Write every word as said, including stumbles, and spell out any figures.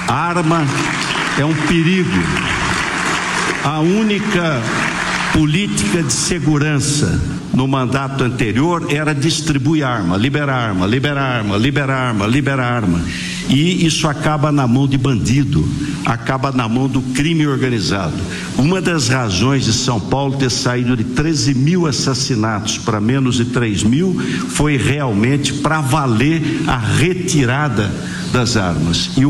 A arma é um perigo. A única política de segurança no mandato anterior era distribuir arma, liberar arma, liberar arma, liberar arma, liberar arma. E isso acaba na mão de bandido, acaba na mão do crime organizado. Uma das razões de São Paulo ter saído de treze mil assassinatos para menos de três mil foi realmente para valer a retirada das armas. E o